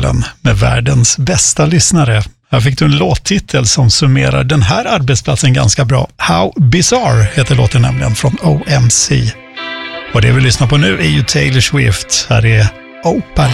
Morgonkollen med världens bästa lyssnare. Här fick du en låttitel som summerar den här arbetsplatsen ganska bra. How Bizarre heter låten nämligen från OMC. Och det vi lyssnar på nu är ju Taylor Swift. Här är Opal.